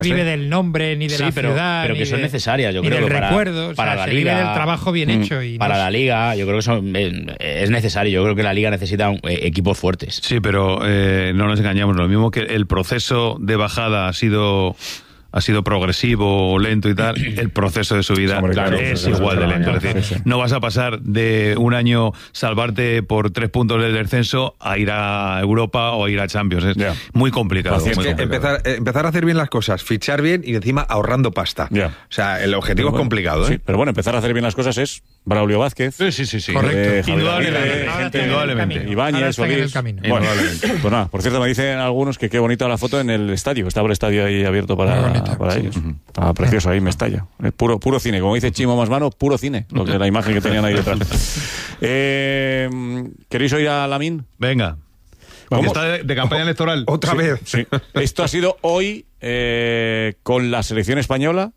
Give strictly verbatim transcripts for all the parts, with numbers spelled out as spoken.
vive del nombre ni de sí, la pero, ciudad, pero que ni son de, necesarias, yo ni creo del que para, recuerdo, para o sea, la se liga, vive del trabajo bien mm, hecho y para no, la liga, yo creo que son, eh, es necesario. Yo creo que la liga necesita eh, equipos fuertes. Sí, pero eh, no nos engañamos. Lo mismo que el proceso de bajada ha sido ha sido progresivo, lento y tal, el proceso de subida Hombre, claro, es claro, igual claro, de lento. claro, Es decir, sí, sí. no vas a pasar de un año salvarte por tres puntos del descenso a ir a Europa o a ir a Champions. Es Ya. muy complicado. Así es muy que complicado. Empezar, eh, empezar a hacer bien las cosas, fichar bien y encima ahorrando pasta. Ya. O sea, el objetivo Pero es complicado, Sí, ¿eh? pero bueno, empezar a hacer bien las cosas es Braulio Vázquez. Sí, sí, sí. sí. Correcto. eh, Javier Indudablemente. Aguirre, Ahora gente- tienen el indudablemente. camino. Ibáñez, Ahora están en el Solís. camino. Bueno, Indudablemente. pues nada, por cierto, me dicen algunos que qué bonita la foto en el estadio. Estaba el estadio ahí abierto para, Muy bonita, para sí. ellos. Estaba precioso ahí, me estalla. Es puro, puro cine. Como dice Chimo Masmano, puro cine. Lo que la imagen que tenían ahí detrás. Eh, ¿Queréis oír a Lamine? Venga. Vamos. Está de, de campaña electoral. Otra vez. Sí. Esto ha sido hoy eh, con la selección española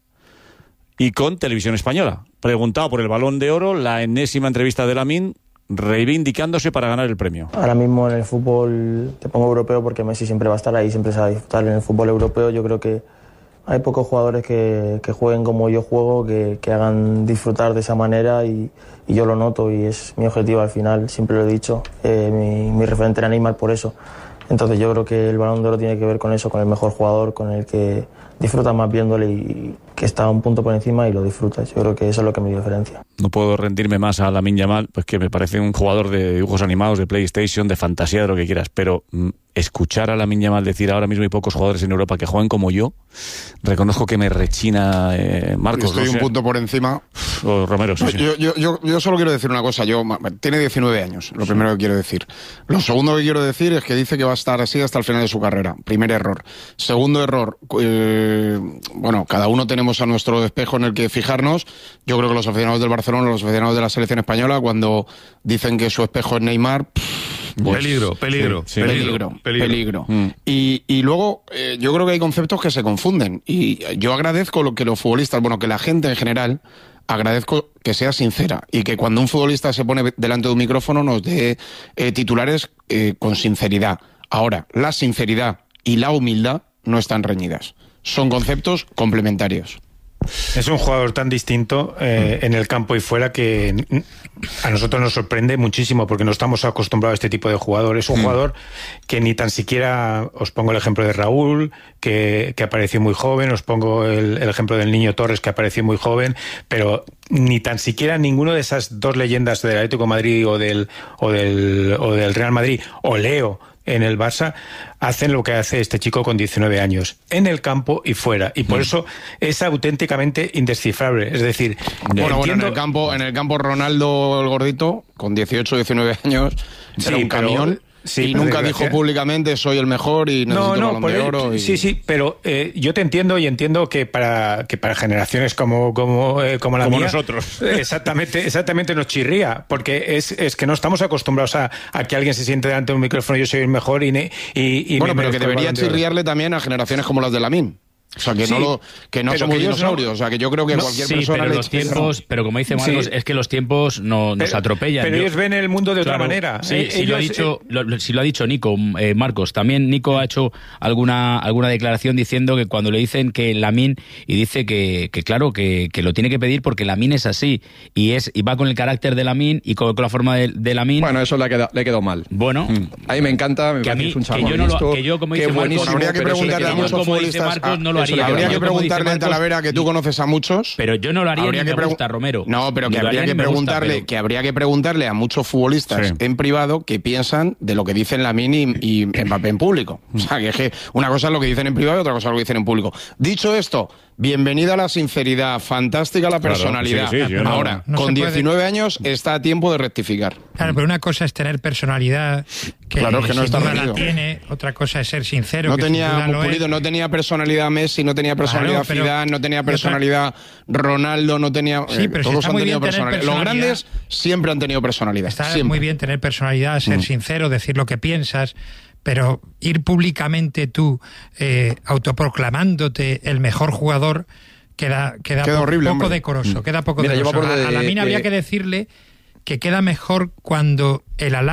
y con Televisión Española. Preguntado por el Balón de Oro, la enésima entrevista de Lamine, reivindicándose para ganar el premio. Ahora mismo en el fútbol te pongo europeo porque Messi siempre va a estar ahí, siempre se va a disfrutar en el fútbol europeo. Yo creo que hay pocos jugadores que, que jueguen como yo juego, que, que hagan disfrutar de esa manera y, y yo lo noto y es mi objetivo al final, siempre lo he dicho. Eh, mi, mi referente era Neymar por eso. Entonces yo creo que el Balón de Oro tiene que ver con eso, con el mejor jugador, con el que disfruta más viéndole y que está un punto por encima y lo disfruta. Yo creo que eso es lo que me diferencia. No puedo rendirme más a Lamine Yamal, pues que me parece un jugador de dibujos animados, de PlayStation, de fantasía, de lo que quieras, pero mm, escuchar a Lamine Yamal decir ahora mismo hay pocos jugadores en Europa que jueguen como yo, reconozco que me rechina eh, Marcos. Estoy no un sé, punto por encima. o Romero, sí, sí. Yo, yo, yo, yo solo quiero decir una cosa. Yo tiene diecinueve años, lo primero que quiero decir. Lo segundo que quiero decir es que dice que va a estar así hasta el final de su carrera. Primer error. Segundo error. Eh, bueno, cada uno tenemos a nuestro espejo en el que fijarnos. Yo creo que los aficionados del Barcelona, los aficionados de la selección española, cuando dicen que su espejo es Neymar... Pues, peligro, peligro, sí, Peligro, peligro. peligro. Mm. Y, y luego, eh, yo creo que hay conceptos que se confunden. Y yo agradezco lo que los futbolistas, bueno, que la gente en general, agradezco que sea sincera. Y que cuando un futbolista se pone delante de un micrófono nos dé eh, titulares eh, con sinceridad. Ahora, la sinceridad y la humildad no están reñidas. Son conceptos complementarios. Es un jugador tan distinto eh, en el campo y fuera que a nosotros nos sorprende muchísimo porque no estamos acostumbrados a este tipo de jugador. Es un mm. jugador que ni tan siquiera, os pongo el ejemplo de Raúl, que, que apareció muy joven, os pongo el, el ejemplo del Niño Torres, que apareció muy joven, pero ni tan siquiera ninguno de esas dos leyendas del Atlético de Madrid o del, o del, o del Real Madrid, o Leo en el Barça, hacen lo que hace este chico con diecinueve años, en el campo y fuera, y por mm. eso es auténticamente indescifrable. Es decir, bueno, entiendo... bueno, en el campo, en el campo Ronaldo el gordito, con dieciocho, diecinueve años, sí, era un camión. Pero... Sí, y nunca dijo públicamente soy el mejor y necesito no, no, Balón de Oro. Y... Sí, sí, pero eh, yo te entiendo y entiendo que para que para generaciones como como eh, como la como mía, nosotros, exactamente, exactamente nos chirría, porque es, es que no estamos acostumbrados a, a que alguien se siente delante de un micrófono yo soy el mejor y, y, y bueno, me pero que debería de chirriarle también a generaciones como las de Lamine. O sea, que sí, no, lo, que no somos dinosaurios. No, o sea, que yo creo que no, cualquier sí, persona... Pero, le los tiempos, pero como dice Marcos, sí. es que los tiempos no, nos pero, atropellan. Pero yo, ellos ven el mundo de claro, otra manera. Sí, eh, si, ellos, lo ha dicho, eh, lo, si lo ha dicho Nico, eh, Marcos. También Nico ha hecho alguna alguna declaración diciendo que cuando le dicen que Lamine, y dice que, que claro, que, que lo tiene que pedir porque Lamine es así, y es y va con el carácter de Lamine y con, con la forma de, de Lamine. Bueno, eso le ha quedado, le ha quedado mal. Bueno. Mm. A mí me encanta, me que a mí, es un que yo, no lo, que yo, como dice Marcos, habría que preguntarle a muchos futbolistas... Marcos, no lo haría. Habría que preguntarle a Talavera, que tú conoces a muchos. Pero yo no lo haría, habría ni que me gusta, Romero. No, pero que ni habría que preguntarle, gusta, pero... que habría que preguntarle a muchos futbolistas sí. en privado qué piensan de lo que dicen Lamine y, y Mbappé en público. O sea, que, es que una cosa es lo que dicen en privado y otra cosa es lo que dicen en público. Dicho esto, bienvenida a la sinceridad, fantástica la personalidad. Claro, sí, sí, ahora, no, no con diecinueve puede... años está a tiempo de rectificar. Claro, pero una cosa es tener personalidad, que, claro, que no sin está duda reñido. la tiene, otra cosa es ser sincero. No que tenía pulido, no tenía personalidad Messi, no tenía personalidad claro, Zidane, no tenía personalidad Ronaldo, no tenía... Sí, pero eh, todos si han muy tenido bien personalidad. personalidad. Los grandes siempre han tenido personalidad. Está siempre. muy bien tener personalidad, ser mm. sincero, decir lo que piensas, pero ir públicamente tú eh, autoproclamándote el mejor jugador queda, queda, queda po horrible, poco hombre. decoroso. Queda poco Mira, decoroso. De, a, a Lamine de... habría que decirle que queda mejor cuando el halago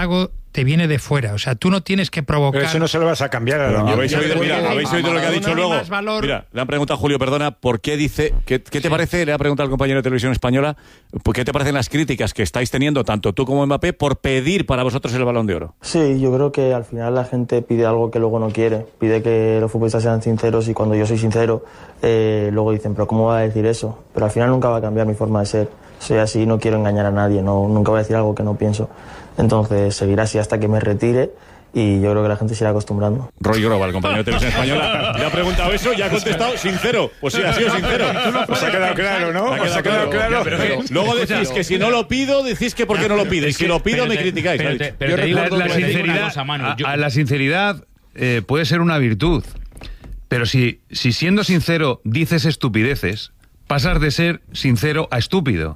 te viene de fuera. O sea, tú no tienes que provocar... Pero eso no se lo vas a cambiar a la No, ¿Habéis oído, Yo- mira, ¿habéis oído lo que ha dicho luego? Mira, le han preguntado a Julio, perdona, ¿por qué dice, qué, qué te parece, le ha preguntado al compañero de Televisión Española, ¿por qué te parecen las críticas que estáis teniendo, tanto tú como Mbappé, por pedir para vosotros el Balón de Oro? Sí, yo creo que al final la gente pide algo que luego no quiere. Pide que los futbolistas sean sinceros y cuando yo soy sincero, eh, luego dicen, pero ¿cómo va a decir eso? Pero al final nunca va a cambiar mi forma de ser. Soy así, no quiero engañar a nadie, no, nunca voy a decir algo que no pienso. Entonces seguirá así hasta que me retire y yo creo que la gente se irá acostumbrando. Roy Groba, el compañero de Televisión Española, le ha preguntado eso y ha contestado sincero. Pues sí, ha sido sincero. Pues ha quedado claro, ¿no? Ha Pues ha quedado quedado claro. claro. Pero es que luego decís que si no lo pido, decís que por qué no lo pides. Si lo pido, me criticáis. Pero ha te, dicho. pero Yo te digo, recuerdo la, que la te digo sinceridad, una cosa, Manu, a, yo- a la sinceridad eh, puede ser una virtud, pero si, si siendo sincero dices estupideces, pasas de ser sincero a estúpido.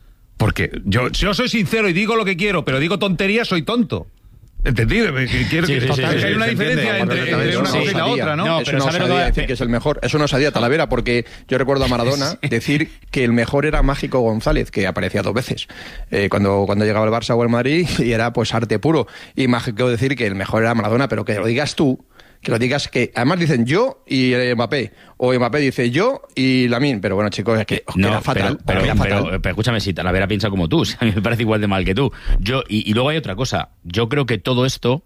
Porque yo, yo soy sincero y digo lo que quiero, pero digo tonterías, soy tonto. ¿Entendido? Quiero Sí, que, sí, sí, que sí, hay una se diferencia entiende, entre, entre eso una no cosa y la sabía. otra, ¿no? No, Eso pero no ¿sabes lo que osadía va- decir que es el mejor. Eso no osadía Talavera, porque yo recuerdo a Maradona decir que el mejor era Mágico González, que aparecía dos veces. Eh, cuando, cuando llegaba el Barça o el Madrid, y era pues arte puro. Y Mágico decir que el mejor era Maradona, pero que lo digas tú, que lo digas que... Además dicen yo y eh, Mbappé. O Mbappé dice yo y Lamine. Pero bueno, chicos, es que, que era fatal. Pero, pero, era fatal. pero- pero escúchame, si Talavera piensa como tú, o sea, a mí me parece igual de mal que tú. Yo Y, y luego hay otra cosa. Yo creo que todo esto,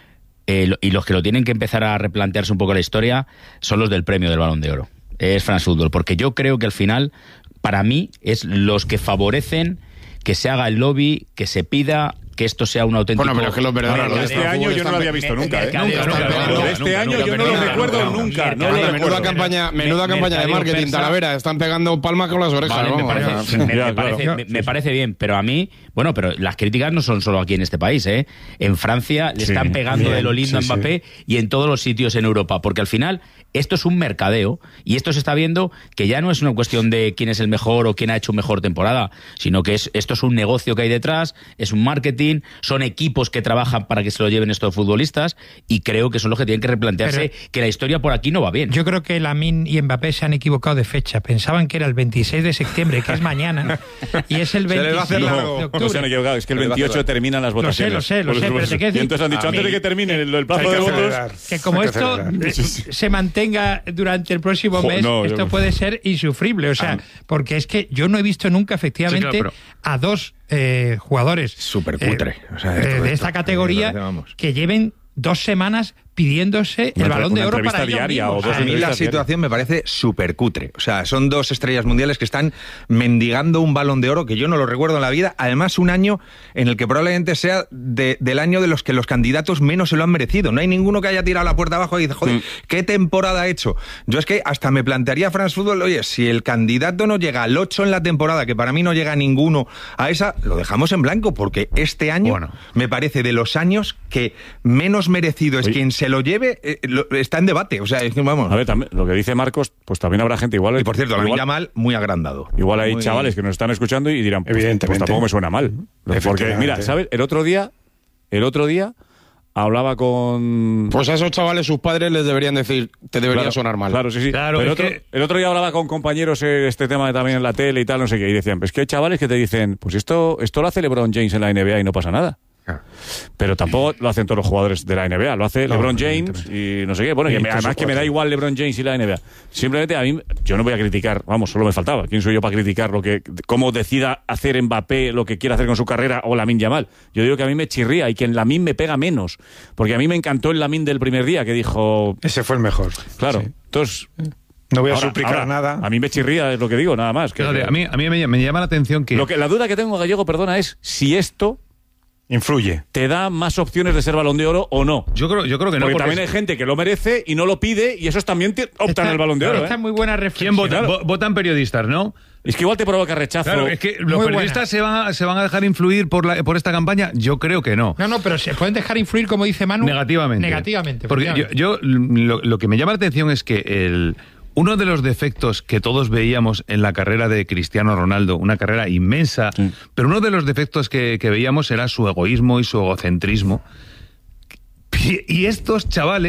eh, lo- y los que lo tienen que empezar a replantearse un poco la historia, son los del premio del Balón de Oro. Es France Football. Porque yo creo que al final, para mí, es los que favorecen que se haga el lobby, que se pida... que esto sea un auténtico... Bueno, pero es que los verdaderos- Mercadeo. los Este año yo no lo había visto nunca, ¿eh? Mercadeo, Nunca, mercadeo, nunca, Lo de nunca, este año nunca, yo no lo nunca, recuerdo nunca, nunca. No Mercadeo, lo Menuda recuerdo. campaña, menuda Me- campaña de mercadeo marketing, persa. Talavera. Están pegando palmas con las orejas. Vale, me, vamos, parece, ya. me- me Ya, parece, claro. me- me parece bien, pero a mí, bueno, pero las críticas no son solo aquí en este país, ¿eh? En Francia le Sí, están pegando bien, de lo lindo sí, a Mbappé y en todos los sitios en Europa, porque al final esto es un mercadeo y esto se está viendo que ya no es una cuestión de quién es el mejor o quién ha hecho mejor temporada, sino que es, esto es un negocio que hay detrás, es un marketing, son equipos que trabajan para que se lo lleven estos futbolistas y creo que son los que tienen que replantearse Pero- que la historia por aquí no va bien. Yo creo que Lamine y Mbappé se han equivocado de fecha. Pensaban que era el veintiséis de septiembre, que es mañana, y es el Se les va a hacer veintiséis largo. de No octubre. se han equivocado, es que el Se le va a hacer veintiocho terminan las Lo sé, votaciones. lo sé, lo Por sé, eso- pero te quiero Y decir- entonces han dicho, Ah, antes de que- que termine el, el plazo Hay que de votos... acelerar. Que como Hay que esto acelerar. eh, se mantenga durante el próximo Jo, mes, no, esto yo- puede ser insufrible. O sea, porque es que yo no he visto nunca, efectivamente, Sí, claro, a dos eh, jugadores Súper eh, cutre. O sea, eh, esto- de esto, esta categoría vamos. que lleven dos semanas pidiéndose el Una Balón de entre- Oro una para entrevista ellos diaria o mismos. dos A mí la entrevistas situación me parece súper cutre. O sea, son dos estrellas mundiales que están mendigando un Balón de Oro que yo no lo recuerdo en la vida. Además, un año en el que probablemente sea de- del año de los que los candidatos menos se lo han merecido. No hay ninguno que haya tirado la puerta abajo y dice, joder, ¿qué temporada ha hecho? Yo es que hasta me plantearía France Football, oye, si el candidato no llega al ocho en la temporada, que para mí no llega ninguno a esa, lo dejamos en blanco, porque este año Bueno. me parece de los años que menos merecido es Oye. quien se lo lleve, eh, lo- está en debate. O sea, es que vamos. A ver, también, lo que dice Marcos, pues también habrá gente igual... Y por cierto, Lamine igual, Yamal muy agrandado. igual hay Muy- chavales que nos están escuchando y dirán, pues, pues Evidentemente. tampoco me suena mal. Porque, Efectivamente. mira, ¿sabes? El otro día, el otro día hablaba con... Pues a esos chavales, sus padres les deberían decir, te debería Claro, sonar mal. Claro, sí, sí. Claro, Pero es otro- que- El otro día hablaba con compañeros eh, este tema de también en la tele y tal, no sé qué, y decían, pues que hay chavales que te dicen, pues esto, esto lo hace LeBron James en la N B A y no pasa nada. Ah. Pero tampoco lo hacen todos los jugadores de la N B A, lo hace No, LeBron James evidentemente. y no sé qué. Bueno, Y que me- tres o además que me da cuatro. igual LeBron James y la N B A. Simplemente a mí, yo no voy a criticar, vamos, solo me faltaba. ¿Quién soy yo para criticar lo que, cómo decida hacer Mbappé lo que quiera hacer con su carrera o Lamine Yamal? Yo digo que a mí me chirría y que en Lamine me pega menos. Porque a mí me encantó el Lamine del primer día, que dijo, Ese fue el mejor. claro, Sí. entonces... No voy a ahora- suplicar ahora, nada. A mí me chirría, es lo que digo, nada más. Que, Fíjate, a mí, a mí me, me llama la atención que... lo que la duda que tengo, Gallego, perdona, es si esto Influye. te da más opciones de ser Balón de Oro o no. Yo creo, yo creo que no. Porque, porque también hay gente que lo merece y no lo pide y esos también te- optan Esta- al Balón de Oro. Esta ¿eh? muy buena ¿Quién reflexión. vota? Claro. Vo- Votan periodistas, ¿no? Es que igual te provoca rechazo. Claro, es que los Muy periodistas se van, a, se van a dejar influir por, la, por esta campaña. Yo creo que no. No, no, pero se pueden dejar influir, como dice Manu. Negativamente. Negativamente. Porque yo, efectivamente. yo lo, lo que me llama la atención es que el, uno de los defectos que todos veíamos en la carrera de Cristiano Ronaldo, una carrera inmensa, Sí. pero uno de los defectos que, que veíamos era su egoísmo y su egocentrismo. Y, y estos chavales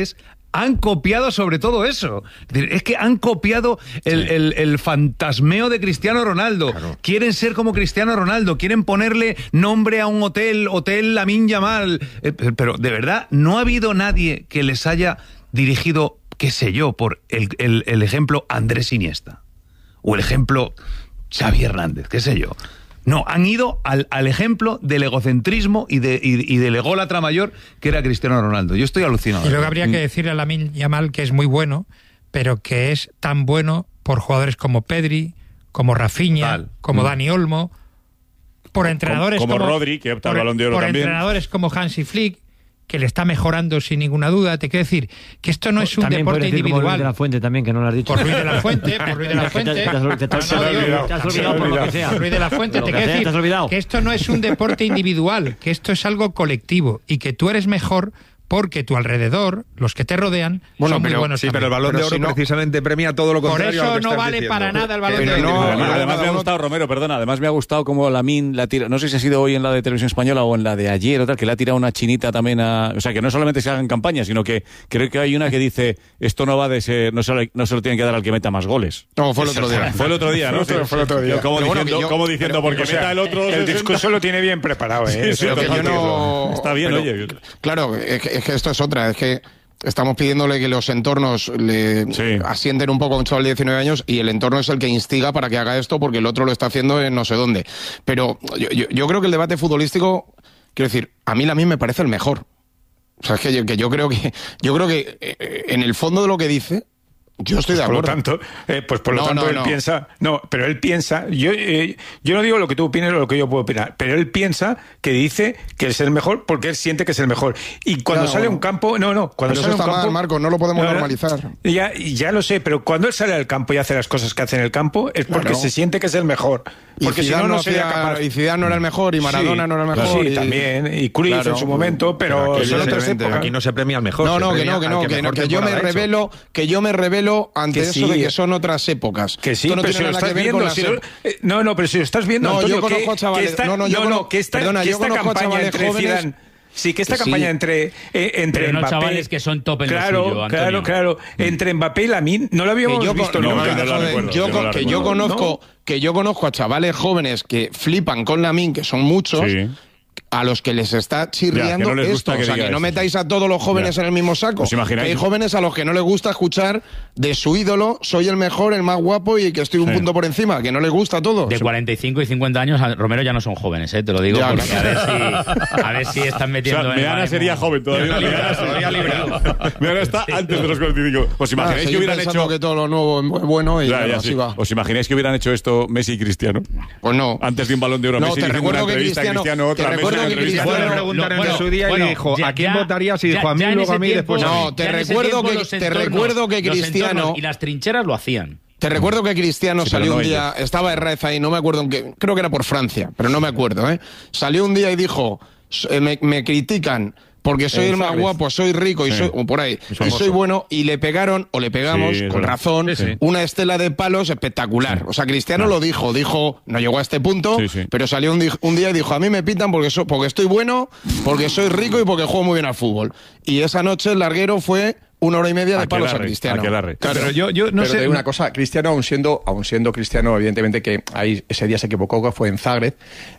han copiado sobre todo eso. Es decir, es que han copiado el, sí. el, el fantasmeo de Cristiano Ronaldo. Claro. Quieren ser como Cristiano Ronaldo, quieren ponerle nombre a un hotel, Hotel Lamine Yamal. Eh, pero de verdad, no ha habido nadie que les haya dirigido, qué sé yo, por el, el, el ejemplo Andrés Iniesta. O el ejemplo Xavi Hernández, qué sé yo. No, han ido al, al ejemplo del egocentrismo y, de, y, y del ególatra mayor que era Cristiano Ronaldo. Yo estoy alucinado. Y luego habría que decirle a Lamine Yamal que es muy bueno, pero que es tan bueno por jugadores como Pedri, como Rafinha, Tal. como mm. Dani Olmo, por entrenadores como, como, como Rodri, que opta al por, Balón de Oro por también. entrenadores como Hansi Flick, que le está mejorando sin ninguna duda. Te quiero decir que esto no es un también deporte individual. Por Luis de la Fuente también, que no lo has dicho. Por Luis de la Fuente, por Luis de la Fuente. Te, te, te, te, te, te has olvidado, te has olvidado por lo que sea. Luis de la Fuente, te quiero decir que esto no es un deporte individual, que esto es algo colectivo y que tú eres mejor porque tu alrededor, los que te rodean, bueno, son pero, muy buenos sí, también. pero el Balón de Oro si no, precisamente premia todo lo contrario. Por eso a lo que no vale diciendo. para nada el Balón pero de Oro. No, además, además me ha gustado, Romero, perdona, además me ha gustado como Lamine la tira, no sé si ha sido hoy en la de Televisión Española o en la de ayer o tal, que le ha tirado una chinita también a... O sea, que no solamente se hagan campañas, sino que creo que hay una que dice, esto no va de ser, no se lo, no se lo tienen que dar al que meta más goles. No, fue el otro día. Fue el otro día, ¿no? Fue el otro día. Como diciendo, bueno, yo, como diciendo pero, porque o sea, meta el otro... El discurso lo tiene bien preparado, ¿eh? Sí, sí, pero que yo no... Está bien, pero, oye. Claro, es que, es que esto es otra, es que estamos pidiéndole que los entornos le sí. asienten un poco a un chaval de diecinueve años y el entorno es el que instiga para que haga esto porque el otro lo está haciendo en no sé dónde. Pero yo, yo, yo creo que el debate futbolístico, quiero decir, a mí Lamine me parece el mejor. O sea, es que yo, que yo creo que yo creo que eh, en el fondo de lo que dice, yo estoy pues de acuerdo. Por lo tanto, eh, pues por lo no, tanto no, él no. piensa, no, pero él piensa, yo eh, yo no digo lo que tú opines o lo que yo puedo opinar, pero él piensa que dice que es el mejor porque él siente que es el mejor. Y cuando claro, sale a bueno. un campo, no, no, cuando pero sale a eso un está campo, mal, Marco, no lo podemos no, normalizar. Ya, ya lo sé, pero cuando él sale al campo y hace las cosas que hace en el campo es porque claro. se siente que es el mejor. Porque y si no, no sería sería capaz. Y Zidane no era el mejor, y Maradona sí, no era el mejor. Sí, y... también, y Cruyff claro, en su momento, pero, pero son otras épocas. Aquí no se premia al mejor. No, no, que no, que no, que, que, no, que yo me revelo, que yo me revelo ante que eso sí, de que son otras épocas. Que sí, no pero si lo estás viendo, si lo, eh, no, no, pero si lo estás viendo, no, Antonio, yo conozco que, a chavales, que esta, no, no, yo no, conozco, no, que esta, perdona, que yo esta conozco a campaña chavales entre jóvenes. Zidane, sí, que esta que campaña sí. entre eh, entre pero no Mbappé, chavales que son top en claro, lo suyo, claro, Antonio. claro, entre Mbappé y Lamine no lo habíamos que yo, visto no, nunca. no, no, recuerdo, yo, yo no que recuerdo. yo conozco, ¿no? que yo conozco a chavales jóvenes que flipan con Lamine, que son muchos. Sí. A los que les está chirriando ya, que no les esto, gusta que o sea, diga que no eso. metáis a todos los jóvenes Ya. en el mismo saco. ¿Os imagináis? Que hay jóvenes a los que no les gusta escuchar de su ídolo, soy el mejor, el más guapo y que estoy un Sí. punto por encima, que no les gusta todo. De cuarenta y cinco y cincuenta años, Romero ya no son jóvenes, ¿eh? Te lo digo Ya, porque claro. a ver si, a ver si están metiendo O sea, en el Meana baremo. sería joven todavía. Meana Meana librado. Meana está antes de los cuarenta y cinco. ¿Os Ah, imagináis que seguir hubieran pensando hecho... que todo lo nuevo es bueno y Ya, claro, ya, así sí. va. ¿Os imagináis que hubieran hecho esto Messi y Cristiano? Pues no. Antes de un Balón de Oro, No, Messi te diciendo una recuerdo que entrevista, Cristiano- Cristiano te otra, Messi recuerdo una que entrevista. Cristiano- Fue a preguntar en su día y le dijo, ¿a quién votarías? Y dijo, a mí, luego a mí, después a mí. No, te recuerdo que- te recuerdo que los Cristiano- entornos y las trincheras lo hacían. Te recuerdo que Cristiano Sí, pero salió no un día, ellos. estaba Herrera ahí, no me acuerdo en qué, creo que era por Francia, pero no me acuerdo, ¿eh? Salió un día y dijo, eh, me, me critican porque soy En el más Zagreb. guapo, soy rico y Sí. soy, o por ahí, Es y famoso. soy bueno, y le pegaron, o le pegamos, Sí, es con verdad. razón, Sí, sí. una estela de palos espectacular. O sea, Cristiano Claro. lo dijo, dijo, no llegó a este punto, Sí, sí. pero salió un, di- un día y dijo, a mí me pitan porque, so- porque estoy bueno, porque soy rico y porque juego muy bien al fútbol. Y esa noche el larguero fue una hora y media de palos a Aquelarre, Cristiano. aquelarre. Claro. Pero yo, yo no Pero sé. te digo una cosa, Cristiano, aun siendo, aun siendo Cristiano, evidentemente que ahí ese día se equivocó, que fue en Zagreb,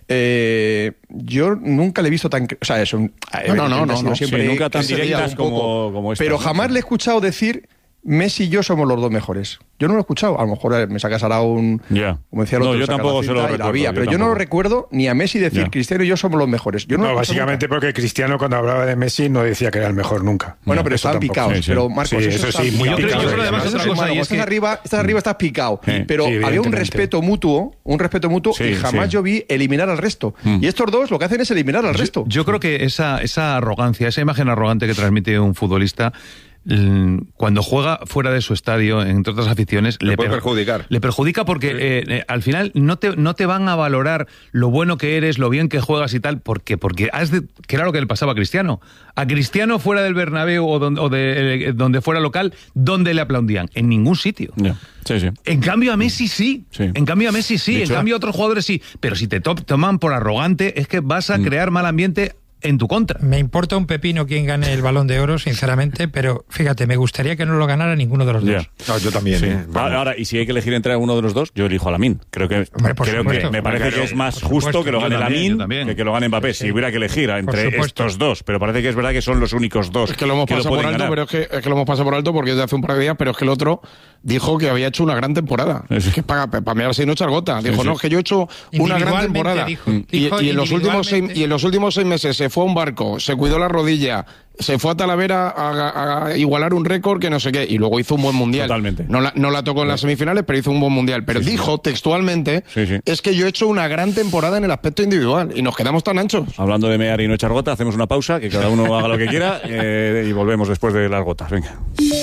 eh, yo nunca le he visto tan... O sea, es un... No, no, no, no, ha sido no. siempre Sí, nunca tan ese día directas un poco, como- como esta, Pero ¿no? jamás le he escuchado decir... Messi y yo somos los dos mejores. Yo no lo he escuchado. A lo mejor eh, me sacas ahora un... Ya. Como decía el No, otro, yo saca tampoco la se lo cinta y la recuerdo, había, yo pero yo no lo tampoco. recuerdo ni a Messi decir Ya. Cristiano y yo somos los mejores. Yo no, No, lo he escuchado básicamente nunca. porque Cristiano cuando hablaba de Messi no decía que era el mejor nunca. Bueno, No, pero eso estaban tampoco. picados. Sí, sí. Pero Marcos, Sí, eso está sí, muy picado. Yo creo- yo creo además Eso otra es cosa, malo. y es Estás que- arriba, estás arriba, estás picado. Sí, Pero sí, había un evidentemente. respeto mutuo, un respeto mutuo, Sí, y jamás sí. yo vi eliminar al resto. Mm. Y estos dos lo que hacen es eliminar al resto. Yo creo que esa, esa arrogancia, esa imagen arrogante que transmite un futbolista, mm, cuando juega fuera de su estadio, entre otras aficiones, Le puede per- perjudicar. Le perjudica porque eh, eh, al final no te, no te van a valorar lo bueno que eres, lo bien que juegas y tal, porque, porque has de, que era lo que le pasaba a Cristiano. A Cristiano fuera del Bernabéu o donde, o de, eh, donde fuera local, ¿dónde le aplaudían? En ningún sitio. Ya. Sí, sí. En cambio a Messi sí. Sí. En cambio a Messi sí. De En hecho- cambio a otros jugadores sí. Pero si te to- toman por arrogante, es que vas a crear mal ambiente en tu contra. Me importa un pepino quién gane el Balón de Oro, sinceramente, pero fíjate, me gustaría que no lo ganara ninguno de los dos. Yeah. No, yo también. Sí. ¿eh? Ahora, ahora, y si hay que elegir entre uno de los dos, yo elijo a Lamine. Creo que, Hombre, por creo supuesto. que me parece Claro, que es más por justo supuesto. que lo Yo gane también, yo Lamine también. que que lo gane Mbappé. Sí. Si hubiera que elegir entre supuesto. estos dos, pero parece que es verdad que son los únicos dos Es que lo hemos que pasado por pueden alto, ganar. pero es que, es que lo hemos pasado por alto porque es de hace un par de días, pero es que el otro dijo que había hecho una gran temporada. Sí. Es que para, para mí así no chargota. Dijo, sí. no, es que yo he hecho una gran Individualmente, temporada. dijo. y, Dijo y en los últimos seis, individualmente. y en los últimos seis meses se fue a un barco, se cuidó la rodilla, se fue a Talavera a, a igualar un récord que no sé qué, y luego hizo un buen mundial. Totalmente. No la, no la tocó en las semifinales, pero hizo un buen mundial. Pero dijo textualmente, Sí, sí. es que yo he hecho una gran temporada en el aspecto individual, y nos quedamos tan anchos. Hablando de mear y no echar gota, hacemos una pausa, que cada uno haga lo que quiera eh, y volvemos después de las gotas. Venga.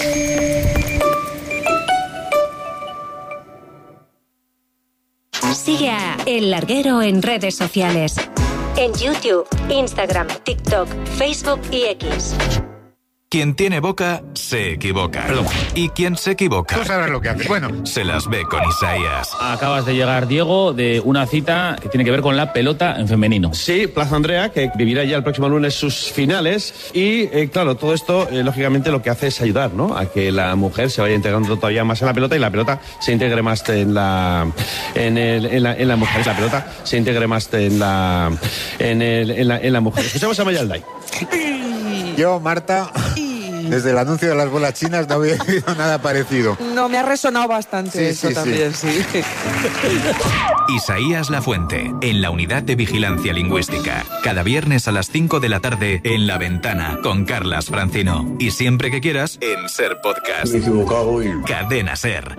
Sigue a El Larguero en redes sociales. En YouTube, Instagram, TikTok, Facebook y X. Quien tiene boca, se equivoca. Perdón. Y quien se equivoca, Tú sabrás lo que haces. Bueno, se las ve con Isaías. Acabas de llegar, Diego, de una cita que tiene que ver con la pelota en femenino. Sí, Plaza Andrea, que vivirá ya el próximo lunes sus finales. Y, eh, claro, todo esto, eh, lógicamente, lo que hace es ayudar, ¿no?, a que la mujer se vaya integrando todavía más en la pelota y la pelota se integre más en la, en el, en la, en la mujer. La pelota se integre más en la, en el, en la, en la mujer. Escuchamos a Mayalday. Yo, Marta, desde el anuncio de las bolas chinas no había oído nada parecido. No, me ha resonado bastante Sí, eso sí, también, sí. Isaías Lafuente, en la Unidad de Vigilancia Lingüística. Cada viernes a las cinco de la tarde en La Ventana, con Carlas Francino. Y siempre que quieras, en Ser Podcast. Me he equivocado y... Cadena Ser.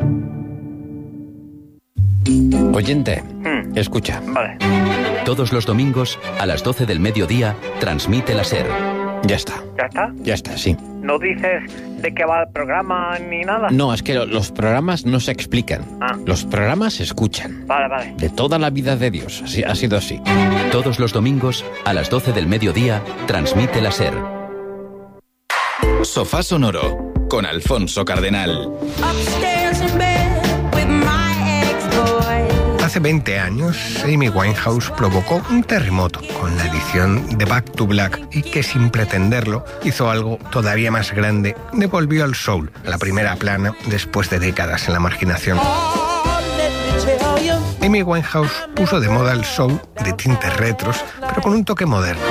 Oyente, escucha. Vale. Todos los domingos, a las doce del mediodía, transmite la SER. Ya está. ¿Ya está? Ya está, sí. ¿No dices de qué va el programa ni nada? No, es que lo- los programas no se explican. Ah. Los programas se escuchan. Vale, vale. De toda la vida de Dios. Así, ha sido así. Todos los domingos, a las doce del mediodía, transmite la SER. Sofá Sonoro, con Alfonso Cardenal. Hace veinte años, Amy Winehouse provocó un terremoto con la edición de Back to Black y que, sin pretenderlo, hizo algo todavía más grande. Devolvió al soul a la primera plana después de décadas en la marginación. Amy Winehouse puso de moda el soul de tintes retros, pero con un toque moderno.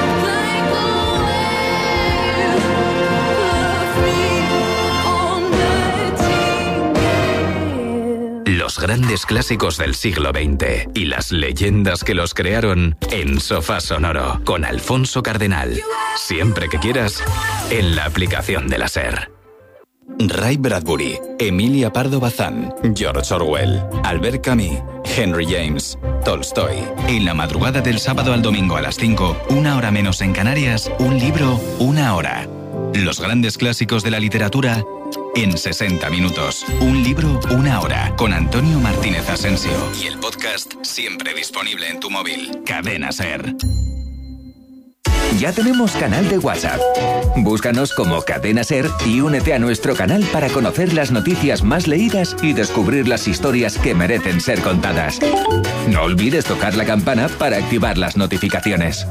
Los grandes clásicos del siglo veinte y las leyendas que los crearon en Sofá Sonoro, con Alfonso Cardenal. Siempre que quieras, en la aplicación de la SER. Ray Bradbury, Emilia Pardo Bazán, George Orwell, Albert Camus, Henry James, Tolstoy. En la madrugada del sábado al domingo a las cinco, una hora menos en Canarias, un libro, una hora. Los grandes clásicos de la literatura en sesenta minutos. Un libro, una hora. Con Antonio Martínez Asensio. Y el podcast siempre disponible en tu móvil. Cadena SER. Ya tenemos canal de WhatsApp. Búscanos como Cadena SER y únete a nuestro canal para conocer las noticias más leídas y descubrir las historias que merecen ser contadas. No olvides tocar la campana para activar las notificaciones.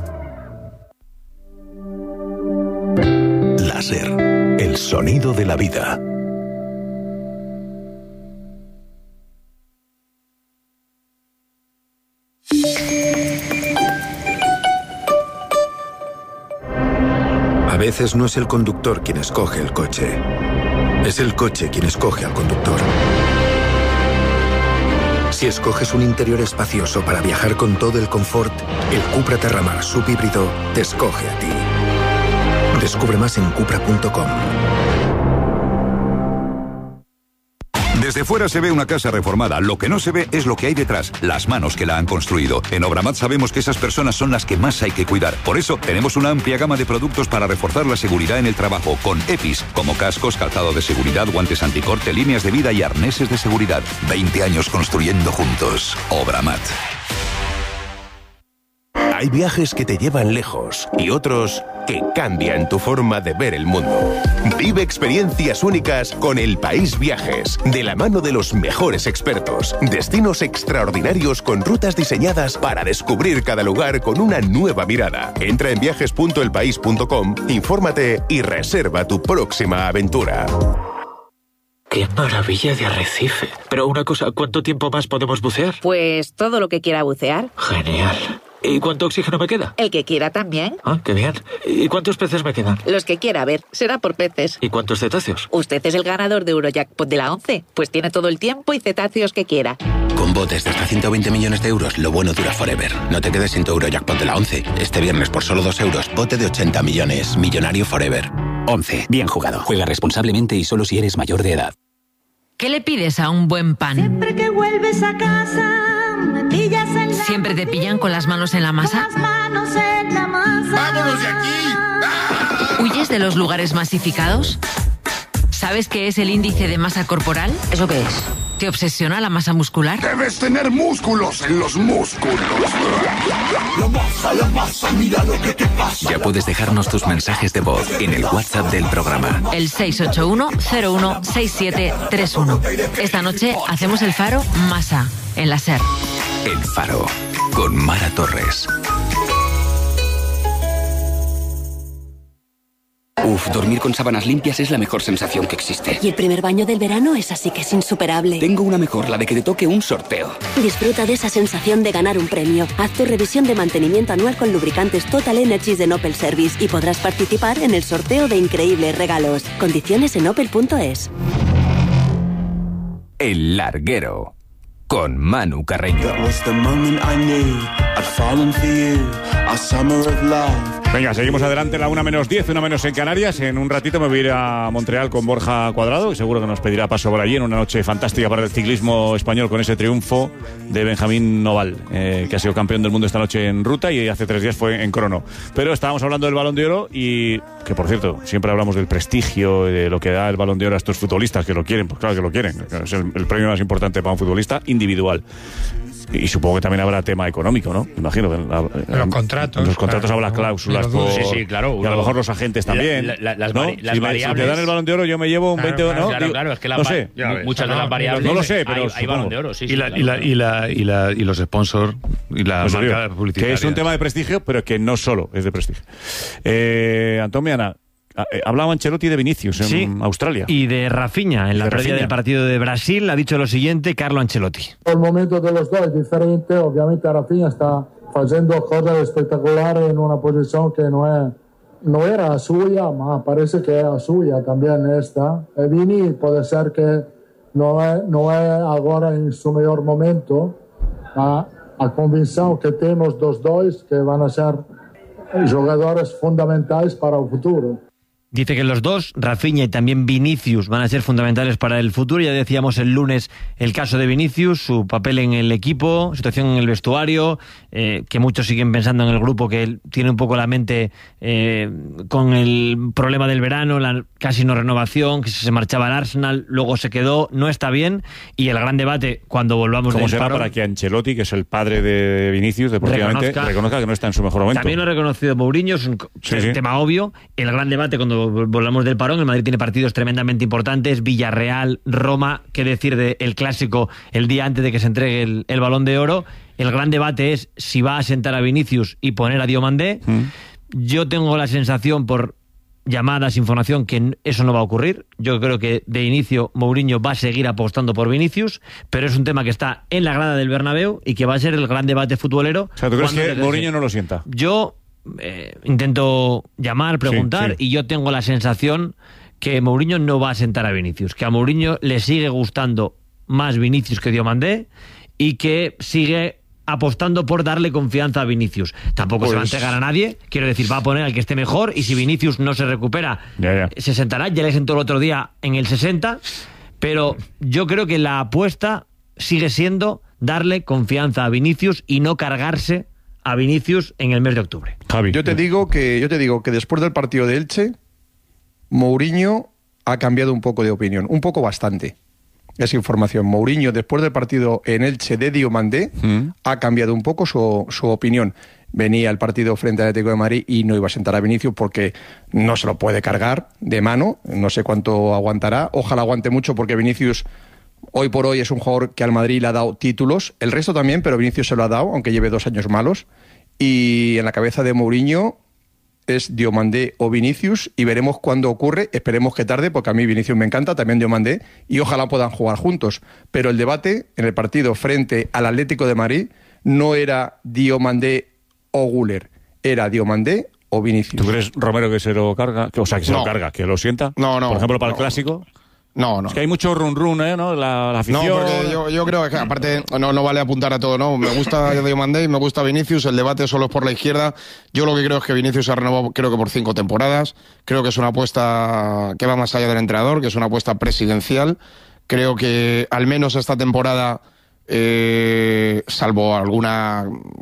La SER, el sonido de la vida. A veces no es el conductor quien escoge el coche, es el coche quien escoge al conductor. Si escoges un interior espacioso para viajar con todo el confort, el Cupra Terramar subhíbrido te escoge a ti. Descubre más en cupra punto com. Desde fuera se ve una casa reformada, lo que no se ve es lo que hay detrás, las manos que la han construido. En Obramat sabemos que esas personas son las que más hay que cuidar. Por eso tenemos una amplia gama de productos para reforzar la seguridad en el trabajo, con E P I S, como cascos, calzado de seguridad, guantes anticorte, líneas de vida y arneses de seguridad. veinte años construyendo juntos. Obramat. Hay viajes que te llevan lejos y otros que cambian tu forma de ver el mundo. Vive experiencias únicas con El País Viajes, de la mano de los mejores expertos. Destinos extraordinarios con rutas diseñadas para descubrir cada lugar con una nueva mirada. Entra en viajes punto el país punto com, infórmate y reserva tu próxima aventura. ¡Qué maravilla de arrecife! Pero una cosa, ¿cuánto tiempo más podemos bucear? Pues todo lo que quiera bucear. Genial. ¿Y cuánto oxígeno me queda? El que quiera también. Ah, qué bien. ¿Y cuántos peces me quedan? Los que quiera, a ver, será por peces. ¿Y cuántos cetáceos? Usted es el ganador de Eurojackpot de la once, pues tiene todo el tiempo y cetáceos que quiera. Con botes de hasta ciento veinte millones de euros, lo bueno dura forever. No te quedes sin tu Eurojackpot de la once. Este viernes por solo dos euros, bote de ochenta millones. Millonario forever. once. Bien jugado. Juega responsablemente y solo si eres mayor de edad. ¿Qué le pides a un buen pan? Siempre que vuelves a casa, me pillas en la... ¿Siempre te pillan con las manos en la masa? Con las manos en la masa. ¡Vámonos de aquí! ¡Ah! ¿Huyes de los lugares masificados? ¿Sabes qué es el índice de masa corporal? ¿Eso qué es? ¿Te obsesiona la masa muscular? Debes tener músculos en los músculos. La masa, la masa, mira lo que te pasa. Ya puedes dejarnos tus mensajes de voz en el WhatsApp del programa. El seis ocho uno cero uno seis siete tres uno. Esta noche hacemos el Faro Masa, en la SER. El Faro, con Mara Torres. Uf, dormir con sábanas limpias es la mejor sensación que existe. Y el primer baño del verano es así que es insuperable. Tengo una mejor, la de que te toque un sorteo. Disfruta de esa sensación de ganar un premio. Haz tu revisión de mantenimiento anual con lubricantes Total Energies de Opel Service y podrás participar en el sorteo de increíbles regalos. Condiciones en opel punto es. El Larguero, con Manu Carreño. Venga, seguimos adelante, la una menos diez, una menos en Canarias. En un ratito me voy a ir a Montreal con Borja Cuadrado, que seguro que nos pedirá paso por allí en una noche fantástica para el ciclismo español con ese triunfo de Benjamín Noval, eh, que ha sido campeón del mundo esta noche en ruta y hace tres días fue en crono. Pero estábamos hablando del Balón de Oro y que, por cierto, siempre hablamos del prestigio, de lo que da el Balón de Oro a estos futbolistas que lo quieren, pues claro que lo quieren. Es el, el premio más importante para un futbolista individual. Y supongo que también habrá tema económico, ¿no? Imagino que la, los contratos. Los contratos claro, habrá cláusulas. Por, sí, sí, claro. Y a lo mejor los agentes también. La, la, las, ¿no? vari, las si variables. Me, si te dan el Balón de Oro, yo me llevo un claro, veinte... Claro, ¿no? claro, Digo, claro, es que la, no sé. Muchas de las variables. No lo sé, pero hay, hay Balón de Oro, sí. Y, la, y, la, y, la, y, la, y los sponsors y la pues marca digo, publicitaria. Que es un tema de prestigio, pero que no solo es de prestigio. Eh, Antonio Ana, hablaba Ancelotti de Vinicius en sí, Australia. Y de Rafinha. En la previa del partido de Brasil ha dicho lo siguiente Carlo Ancelotti. El momento de los dos es diferente. Obviamente Rafinha está haciendo cosas espectaculares en una posición que no, es, no era suya, pero parece que era suya también esta. E Vini puede ser que no es, no es ahora en su mejor momento, ma la convicción que tenemos los dos que van a ser jugadores fundamentales para el futuro. Dice que los dos, Rafinha y también Vinicius, van a ser fundamentales para el futuro. Ya decíamos el lunes el caso de Vinicius, su papel en el equipo, situación en el vestuario, eh, que muchos siguen pensando en el grupo que él tiene un poco la mente eh, con el problema del verano, la casi no renovación, que se marchaba al Arsenal, luego se quedó, no está bien. Y el gran debate cuando volvamos ¿Cómo del será paro, para que Ancelotti, que es el padre de Vinicius deportivamente, reconozca, reconozca que no está en su mejor momento? También lo ha reconocido Mourinho, es un sí, sí. tema obvio. El gran debate cuando volvamos del parón, el Madrid tiene partidos tremendamente importantes, Villarreal, Roma, qué decir del clásico el día antes de que se entregue el, el Balón de Oro. El gran debate es si va a sentar a Vinicius y poner a Diomandé. Mm. Yo tengo la sensación, por llamadas, información, que eso no va a ocurrir. Yo creo que de inicio Mourinho va a seguir apostando por Vinicius, pero es un tema que está en la grada del Bernabéu y que va a ser el gran debate futbolero. O sea, ¿tú crees que Mourinho no lo sienta? Yo Eh, intento llamar, preguntar, sí, sí. y yo tengo la sensación que Mourinho no va a sentar a Vinicius, que a Mourinho le sigue gustando más Vinicius que Diomandé y que sigue apostando por darle confianza a Vinicius. Tampoco pues... se va a entregar a nadie, quiero decir, va a poner al que esté mejor y si Vinicius no se recupera, ya, ya. se sentará. Ya le sentó el otro día en el sesenta, pero yo creo que la apuesta sigue siendo darle confianza a Vinicius y no cargarse a Vinicius en el mes de octubre. Javi. Yo te digo que yo te digo que después del partido de Elche, Mourinho ha cambiado un poco de opinión, un poco bastante. esa información. Mourinho, después del partido en Elche de Diomandé, mm. ha cambiado un poco su, su opinión. Venía el partido frente al Atlético de Madrid y no iba a sentar a Vinicius porque no se lo puede cargar de mano, no sé cuánto aguantará, ojalá aguante mucho porque Vinicius hoy por hoy es un jugador que al Madrid le ha dado títulos, el resto también, pero Vinicius se lo ha dado, aunque lleve dos años malos, y en la cabeza de Mourinho es Diomandé o Vinicius y veremos cuándo ocurre, esperemos que tarde porque a mí Vinicius me encanta, también Diomandé, y ojalá puedan jugar juntos, pero el debate en el partido frente al Atlético de Madrid no era Diomandé o Güler, era Diomandé o Vinicius. ¿Tú crees, Romero, que se lo carga? O sea, que se no. lo carga, que lo sienta. No, no. Por ejemplo, para no. el Clásico. No, no. Es que hay mucho run run, ¿eh? ¿No? La, la afición. No, porque yo, yo creo que aparte no, no vale apuntar a todo, ¿no? Me gusta Diomandé y me gusta Vinicius, el debate solo es por la izquierda. Yo lo que creo es que Vinicius se ha renovado creo que por cinco temporadas. Creo que es una apuesta que va más allá del entrenador, que es una apuesta presidencial. Creo que al menos esta temporada, eh, salvo alguna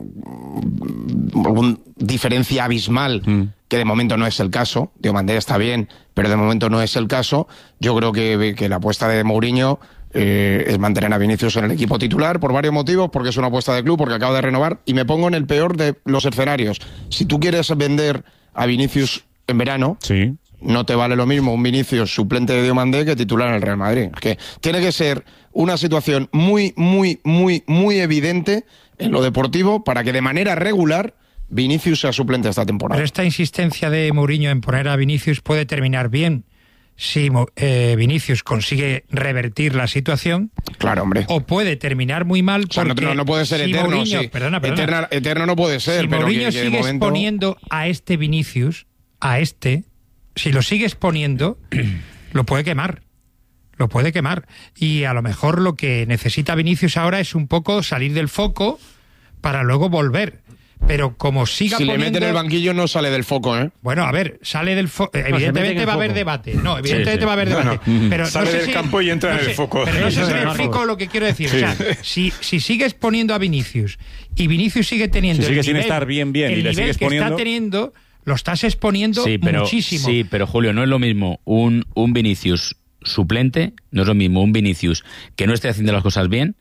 algún diferencia abismal, mm. que de momento no es el caso, Diomandé está bien, pero de momento no es el caso, yo creo que, que la apuesta de Mourinho eh, es mantener a Vinicius en el equipo titular por varios motivos, porque es una apuesta de club, porque acaba de renovar, y me pongo en el peor de los escenarios. Si tú quieres vender a Vinicius en verano, sí. no te vale lo mismo un Vinicius suplente de Diomandé que titular en el Real Madrid. Es que tiene que ser una situación muy, muy, muy, muy evidente en lo deportivo para que de manera regular Vinicius sea suplente esta temporada. Pero esta insistencia de Mourinho en poner a Vinicius puede terminar bien si eh, Vinicius consigue revertir la situación. Claro, hombre. O puede terminar muy mal porque... O sea, no, no puede ser si eterno, Mourinho, sí. Perdona, perdona. Eterna, eterno no puede ser, si pero Mourinho que, que sigue de momento... exponiendo a este Vinicius, a este, si lo sigue exponiendo, lo puede quemar. Lo puede quemar. Y a lo mejor lo que necesita Vinicius ahora es un poco salir del foco para luego volver. Pero como siga si poniendo... le meten el banquillo no sale del foco, ¿eh? Bueno, a ver, sale del foco... Evidentemente no, va a haber debate. No, evidentemente sí, sí. va a haber debate. Bueno, pero sale no sé del si, campo y entra no en sé, el foco. Pero no sé si me explico lo que quiero decir. Sí. O sea, si, si sigues poniendo a Vinicius y Vinicius sigue teniendo... Si sigue el sin nivel, estar bien, bien el y le nivel sigues que poniendo... está teniendo, lo estás exponiendo sí, pero, muchísimo. Sí, pero Julio, no es lo mismo un, un Vinicius suplente, no es lo mismo un Vinicius que no esté haciendo las cosas bien,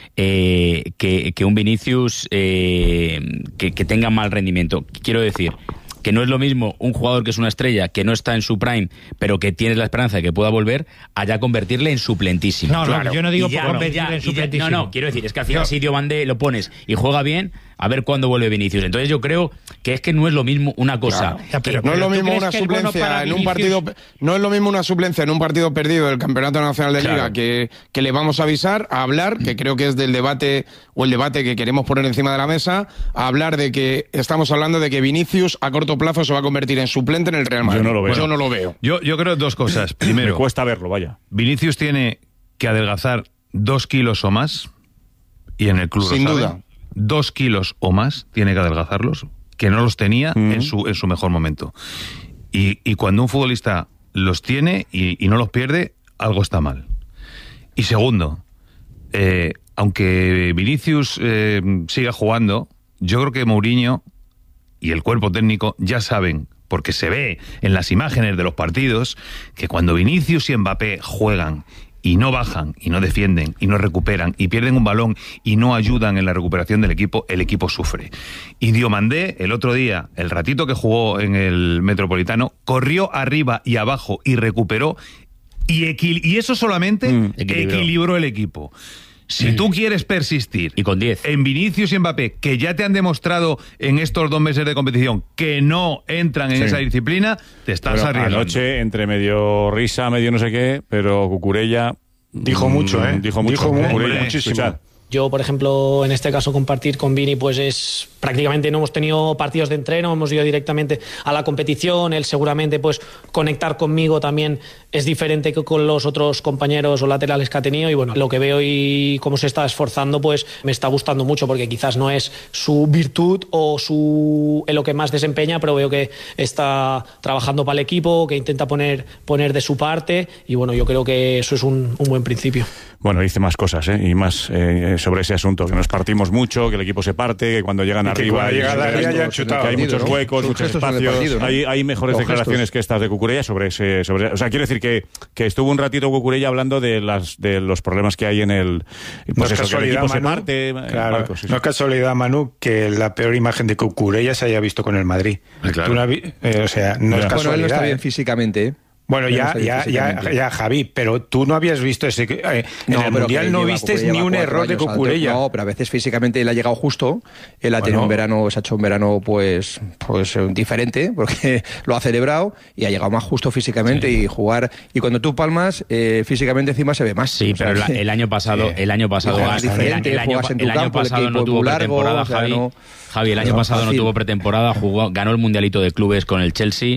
eh, que, que un Vinicius eh, que, que tenga mal rendimiento. Quiero decir que no es lo mismo un jugador que es una estrella, que no está en su prime, pero que tienes la esperanza de que pueda volver, allá convertirle en suplentísimo. No, claro. no, yo no digo ya, por convertirle ya, en suplentísimo. Ya, no, no, quiero decir, es que al final yo, si Diomandé lo pones y juega bien, a ver cuándo vuelve Vinicius. Entonces yo creo que es que no es lo mismo una cosa. Claro. Ya, pero, no pero es lo mismo una suplencia en un partido, no es lo mismo una suplencia en un partido perdido del Campeonato Nacional de Liga, claro, que, que le vamos a avisar, a hablar, que creo que es del debate o el debate que queremos poner encima de la mesa, a hablar de que estamos hablando de que Vinicius a corto plazo se va a convertir en suplente en el Real Madrid. Yo no lo veo. Yo no lo veo. Yo, yo creo dos cosas. Primero, me cuesta verlo, vaya. Vinicius tiene que adelgazar dos kilos o más, y en el club sin lo saben. duda. Dos kilos o más tiene que adelgazarlos, que no los tenía mm. en su en su mejor momento. Y, y cuando un futbolista los tiene y, y no los pierde, algo está mal. Y segundo, eh, aunque Vinicius eh, siga jugando, yo creo que Mourinho y el cuerpo técnico ya saben, porque se ve en las imágenes de los partidos, que cuando Vinicius y Mbappé juegan y no bajan, y no defienden, y no recuperan, y pierden un balón y no ayudan en la recuperación del equipo, el equipo sufre. Y Diomandé, el otro día, el ratito que jugó en el Metropolitano, corrió arriba y abajo y recuperó, y, equil- y eso solamente mm, equilibró. equilibró el equipo. Si tú quieres persistir y con diez en Vinicius y Mbappé, que ya te han demostrado en estos dos meses de competición que no entran en sí. esa disciplina, te estás pero arriesgando. Anoche, entre medio risa, medio no sé qué, pero Cucurella dijo mucho, ¿eh? Dijo mucho, dijo Cucurella, muchísimo. Escuchad. Yo, por ejemplo, en este caso compartir con Vini, pues es prácticamente no hemos tenido partidos de entreno, hemos ido directamente a la competición. Él seguramente pues conectar conmigo también es diferente que con los otros compañeros o laterales que ha tenido, y bueno, lo que veo y cómo se está esforzando pues me está gustando mucho, porque quizás no es su virtud o su en lo que más desempeña, pero veo que está trabajando para el equipo, que intenta poner, poner de su parte, y bueno, yo creo que eso es un, un buen principio. Bueno, dice más cosas, ¿eh? Y más eh, sobre ese asunto, que nos partimos mucho, que el equipo se parte, que cuando llegan y arriba hay, hay, chutado, que hay muchos ¿no? huecos, muchos espacios. Partido, ¿no? hay, hay mejores Los declaraciones gestos. que estas de Cucurella sobre ese... Sobre, o sea, quiero decir que, que estuvo un ratito Cucurella hablando de las de los problemas que hay en el... Pues no es eso, casualidad, que el equipo Manu, se parte... Claro, Marcos, sí, no es casualidad, Manu, que la peor imagen de Cucurella se haya visto con el Madrid. Claro. No, eh, o sea, no ya. es casualidad. Bueno, él no está bien ¿eh? físicamente, ¿eh? Bueno, ya, ya, ya, ya, Javi, pero tú no habías visto ese... Eh, en no, el Mundial no viste ni un error de Cucurella. No, pero a veces físicamente él ha llegado justo, él ha bueno. tenido un verano, se ha hecho un verano pues, pues diferente, porque lo ha celebrado y ha llegado más justo físicamente sí. y jugar... Y cuando tú palmas, eh, físicamente encima se ve más. Sí, o sea, pero que, el año pasado, el año pasado, el, diferente, el, el año, en tu el año campo, pasado el no tuvo largo, pretemporada, o sea, Javi. No, Javi, el año no, pasado fácil. no tuvo pretemporada, jugó, ganó el Mundialito de Clubes con el Chelsea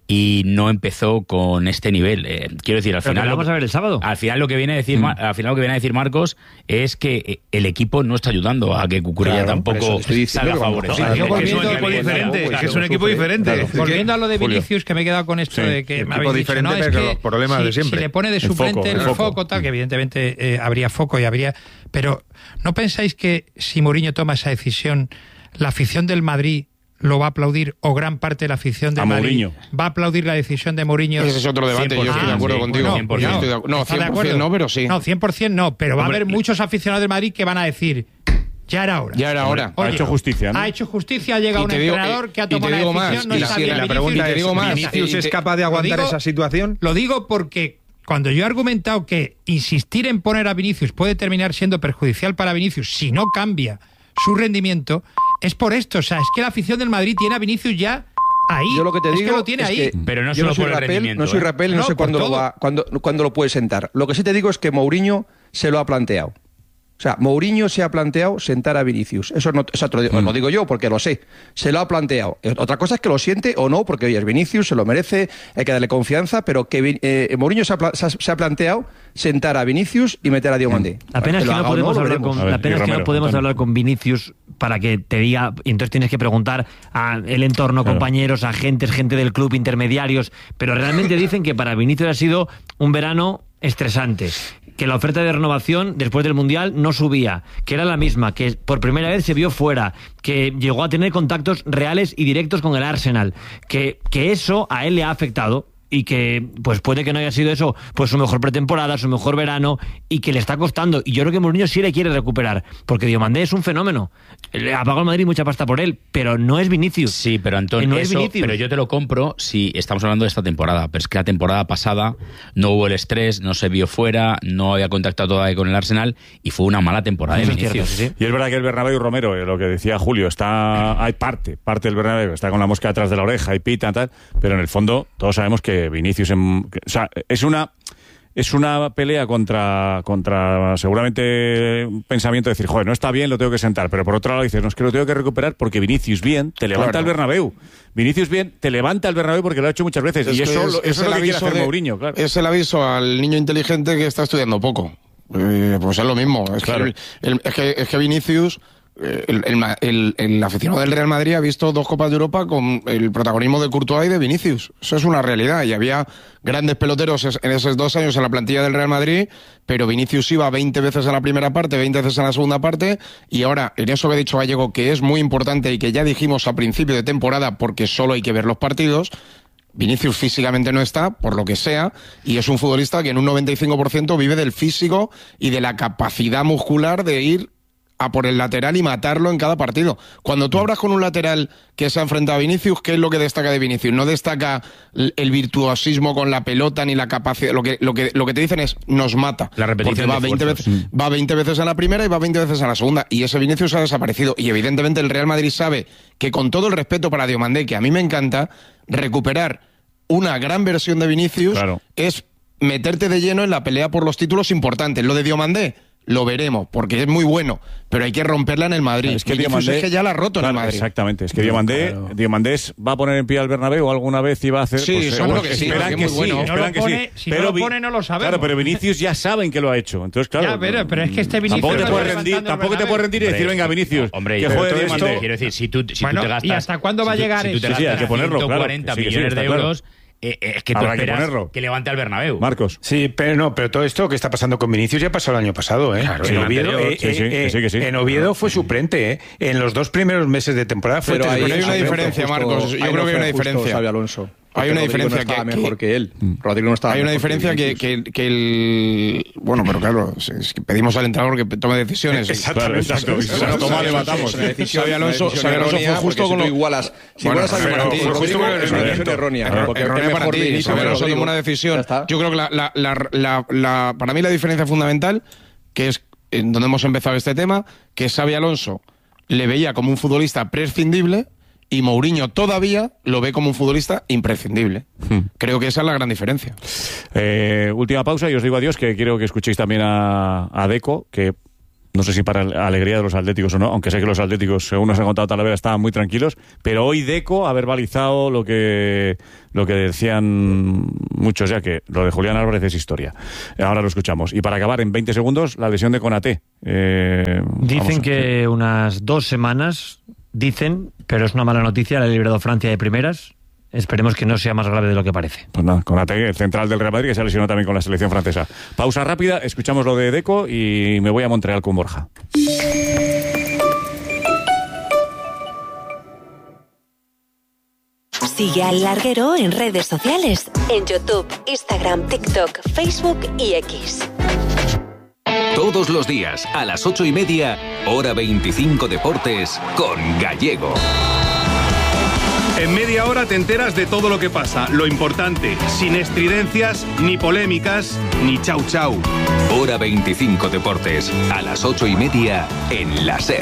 y no empezó con este nivel. Eh, quiero decir, al Pero final... vamos lo, a ver el sábado. Al final lo que viene a decir, mm. al final lo que viene a decir Marcos es que el equipo no está ayudando a que Cucurella claro, tampoco salga favorecido. Es un equipo diferente. Es que es un equipo diferente. Volviendo a lo de Vinicius, que me he quedado con esto sí, de que me habéis dicho, no, es que los problemas si, de siempre. Si le pone de suplente el, el foco, foco tal, que evidentemente eh, habría foco y habría... Pero ¿no pensáis que si Mourinho toma esa decisión, la afición del Madrid lo va a aplaudir, o gran parte de la afición de Madrid Mourinho. va a aplaudir la decisión de Mourinho? Ese es otro debate, yo estoy de acuerdo sí, contigo. No, cien por ciento. no, Estoy de, no cien por ciento no, pero sí. No, cien por ciento no, pero va Hombre, a haber muchos aficionados del Madrid que van a decir... Ya era hora. Ya era hora. Oye, ha hecho justicia, ¿no? Ha hecho justicia, ha llegado un digo, entrenador que ha y tomado te digo una decisión, más, no y está la, bien la Vinicius, pregunta y es, digo más, ¿Vinicius te, es capaz de aguantar digo, esa situación? Lo digo porque cuando yo he argumentado que insistir en poner a Vinicius puede terminar siendo perjudicial para Vinicius si no cambia su rendimiento, es por esto. O sea, es que la afición del Madrid tiene a Vinicius ya... Ahí, yo lo que te es digo que lo tiene es ahí. que pero no yo solo no soy por el Rapel, rendimiento, no soy ¿eh? Rapel y no, no sé cuándo lo, va, cuándo, cuándo lo puede sentar. Lo que sí te digo es que Mourinho se lo ha planteado. O sea, Mourinho se ha planteado sentar a Vinicius. Eso no, eso te lo, mm. lo digo yo porque lo sé. Se lo ha planteado. Otra cosa es que lo siente o no, porque oye, es Vinicius, se lo merece, hay que darle confianza, pero que eh, Mourinho se ha, se ha planteado sentar a Vinicius y meter a Diomandé. La pena es que no podemos, no, hablar, con, ver, la pena es que no podemos hablar con Vinicius para que te diga, y entonces tienes que preguntar a el entorno, claro. compañeros, agentes, gente del club, intermediarios, pero realmente dicen que para Vinicius ha sido un verano estresante, que la oferta de renovación después del Mundial no subía, que era la misma, que por primera vez se vio fuera, que llegó a tener contactos reales y directos con el Arsenal, que, que eso a él le ha afectado y que pues puede que no haya sido eso pues su mejor pretemporada, su mejor verano, y que le está costando, y yo creo que Mourinho sí le quiere recuperar, porque Diomandé es un fenómeno, le ha pagado al Madrid mucha pasta por él, pero no es Vinicius. Sí, pero Antonio, no eso, es Vinicius. Pero yo te lo compro si estamos hablando de esta temporada, pero es que la temporada pasada no hubo el estrés, no se vio fuera, no había contactado todavía con el Arsenal y fue una mala temporada eso de Vinicius. Es cierto, sí. Y es verdad que el Bernabéu, Romero, eh, lo que decía Julio, está hay parte, parte del Bernabéu, está con la mosca detrás de la oreja y pita tal, pero en el fondo todos sabemos que Vinicius en, que, o sea, es una es una pelea contra contra seguramente un pensamiento de decir, joder, no está bien, lo tengo que sentar, pero por otro lado dices, no, es que lo tengo que recuperar porque Vinicius bien te levanta claro. el Bernabéu. Vinicius bien te levanta el Bernabéu porque lo ha hecho muchas veces es y eso, es, eso es, es lo que quiere hacer de, Mourinho, claro. Es el aviso al niño inteligente que está estudiando poco. Eh, pues es lo mismo, es, claro. que, el, el, es, que, es que Vinicius El, el, el, el aficionado del Real Madrid ha visto dos Copas de Europa con el protagonismo de Courtois y de Vinicius. Eso es una realidad. Y había grandes peloteros en esos dos años en la plantilla del Real Madrid, pero Vinicius iba veinte veces en la primera parte, veinte veces en la segunda parte, y ahora, en eso que ha dicho Gallego, que es muy importante y que ya dijimos a principio de temporada, porque solo hay que ver los partidos, Vinicius físicamente no está, por lo que sea, y es un futbolista que en un noventa y cinco por ciento vive del físico y de la capacidad muscular de ir a por el lateral y matarlo en cada partido. Cuando tú hablas con un lateral que se ha enfrentado a Vinicius, ¿qué es lo que destaca de Vinicius? No destaca el virtuosismo con la pelota ni la capacidad. Lo que, lo que, lo que te dicen es, nos mata. La repetición porque va de veinte veces, mm. va veinte veces en la primera y va veinte veces en la segunda. Y ese Vinicius ha desaparecido. Y evidentemente el Real Madrid sabe que, con todo el respeto para Diomandé, que a mí me encanta, recuperar una gran versión de Vinicius claro. es meterte de lleno en la pelea por los títulos importantes. Lo de Diomandé lo veremos, porque es muy bueno, pero hay que romperla en el Madrid. Es que Diomandé es que ya la ha roto claro, en el Madrid. Exactamente, es que Diomandé, claro. Diomandé va a poner en pie al Bernabéu alguna vez y va a hacer... Sí, pues, seguro pues, que sí. Esperan que, que sí, bueno. esperan no lo pone, que sí. Si pero, no lo pone, no lo sabemos. Claro, pero Vinicius ya saben que lo ha hecho. Entonces, claro... Ya, pero, pero es que este Vinicius... Tampoco te puedes rendir, tampoco te puedes rendir y decir, venga, Vinicius, hombre, que juegue Diomandé. Quiero decir, si tú, si bueno, tú te gastas... ¿y hasta cuándo va a llegar si tú, si tú te sí, gastas sí, hay que ponerlo, ciento cuarenta claro, millones sí, sí, de euros... eh, es que tú Habrá que esperas ponerlo. que levante al Bernabéu. Marcos. Sí, pero no, pero todo esto que está pasando con Vinicius ya pasó el año pasado, ¿eh? Claro, en, el Oviedo, anterior. eh, Sí, sí, eh, que sí, que sí. en Oviedo fue suplente, ¿eh? En los dos primeros meses de temporada fue Pero ahí tres hay una ahí no fue diferencia, justo- Marcos. Yo ahí creo no que hay fue una justo diferencia. Xabi Alonso. Hay una Rodrigo diferencia no estaba que- mejor que él. Rodrigo no estaba Hay una mejor diferencia que, Vinicius. que, que el... Bueno, pero claro, es que pedimos al entrenador que tome decisiones. Exactamente. Exacto, exacto. Eso es- Toma, eso es- debatamos. eso es- Xabi Alonso, Xabi Alonso fue errónea, justo porque con si lo... tú igualas, si Bueno, igualas a pero Vinicius fue con justo Rodrigo, con el es una decisión erróneo. errónea. Error- Porque errónea es para mejor ti. Vinicius Xabi que Alonso Rodrigo. tomó una Ya decisión. está. Yo creo que la, la, la, la, la- para mí la diferencia fundamental, que es en donde hemos empezado este tema, que Xabi Alonso le veía como un futbolista prescindible y Mourinho todavía lo ve como un futbolista imprescindible. Hmm. Creo que esa es la gran diferencia. Eh, última pausa y os digo adiós, que quiero que escuchéis también a, a Deco, que no sé si para la alegría de los atléticos o no, aunque sé que los atléticos, según nos ha contado Talavera, estaban muy tranquilos, pero hoy Deco ha verbalizado lo que, lo que decían muchos ya, que lo de Julián Álvarez es historia. Ahora lo escuchamos. Y para acabar, en veinte segundos, la lesión de Konaté. Eh, Dicen vamos a- que unas dos semanas, dicen, pero es una mala noticia, la ha librado Francia de primeras. Esperemos que no sea más grave de lo que parece. Pues nada, Konaté, el central del Real Madrid, que se ha lesionado también con la selección francesa. Pausa rápida, escuchamos lo de Deco y me voy a Montreal con Borja. Sigue al Larguero en redes sociales, en YouTube, Instagram, TikTok, Facebook y X. Todos los días, a las ocho y media, hora veinticinco Deportes, con Gallego. En media hora te enteras de todo lo que pasa, lo importante, sin estridencias, ni polémicas, ni chau chau. Hora veinticinco Deportes, a las ocho y media, en la SER.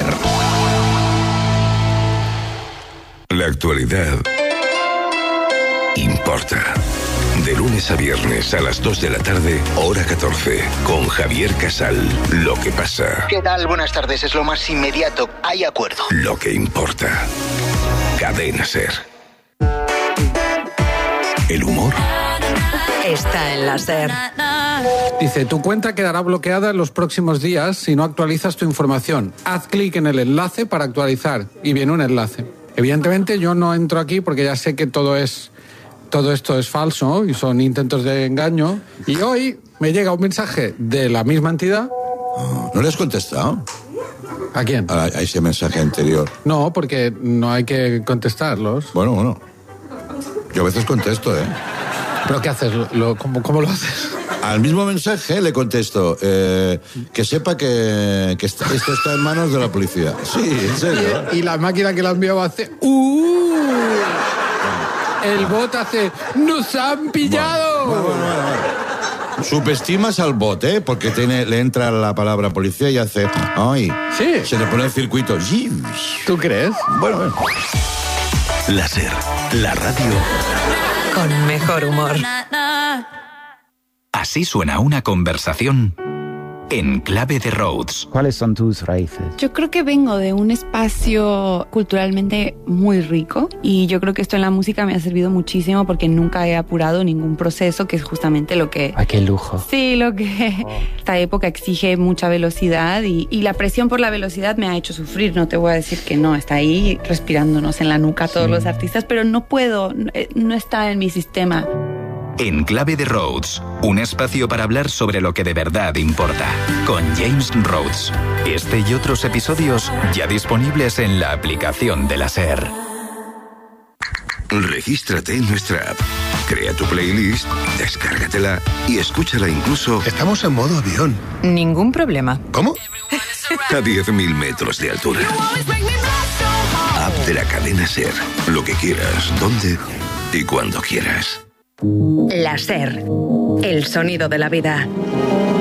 La actualidad importa. De lunes a viernes a las dos de la tarde, hora catorce, con Javier Casal. Lo que pasa, ¿Qué tal? Buenas tardes. Es lo más inmediato. Hay acuerdo. lo que importa. Cadena SER. El humor Está en la SER. Dice, tu cuenta quedará bloqueada en los próximos días si no actualizas tu información. Haz clic en el enlace para actualizar y viene un enlace. Evidentemente yo no entro aquí porque ya sé que todo es todo esto es falso y son intentos de engaño. Y hoy me llega un mensaje de la misma entidad. ¿No le has contestado? ¿A quién? A, a ese mensaje anterior. No, porque no hay que contestarlos. Bueno, bueno. Yo a veces contesto, ¿eh? ¿Pero qué haces? Lo, ¿cómo, ¿Cómo lo haces? Al mismo mensaje le contesto eh, que sepa que, que esto está en manos de la policía. Sí, en serio. Y, y la máquina que la enviaba hace... ¡Uh! El bot hace... ¡Nos han pillado! Bueno, bueno, bueno, bueno. Subestimas al bot, ¿eh? Porque tiene, le entra la palabra policía y hace... ¡Ay! Sí. Se le pone el circuito. ¿Tú crees? Bueno, bueno. La SER, la radio Con mejor humor. Así suena una conversación en clave de Rhodes. ¿Cuáles son tus raíces? Yo creo que vengo de un espacio culturalmente muy rico y yo creo que esto en la música me ha servido muchísimo porque nunca he apurado ningún proceso, que es justamente lo que... ¡Ay, qué lujo! Sí, lo que esta época exige mucha velocidad y, y la presión por la velocidad me ha hecho sufrir. No te voy a decir que no, está ahí respirándonos en la nuca todos Sí. los artistas, pero no puedo, no, no está en mi sistema. En clave de Rhodes, un espacio para hablar sobre lo que de verdad importa, con James Rhodes. Este y otros episodios ya disponibles en la aplicación de la SER. Regístrate en nuestra app. Crea tu playlist, descárgatela y escúchala incluso... Estamos en modo avión. Ningún problema. ¿Cómo? A diez mil metros de altura. App de la cadena SER. Lo que quieras, dónde y cuando quieras. La SER. El sonido de la vida.